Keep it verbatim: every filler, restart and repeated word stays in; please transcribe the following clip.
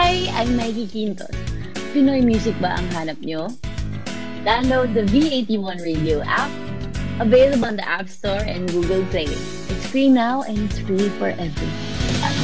Hi! I'm Mikey Quintos. Pinoy music ba ang hanap nyo? Download the V eighty-one Radio app, available on the App Store and Google Play. It's free now and it's free for everyone.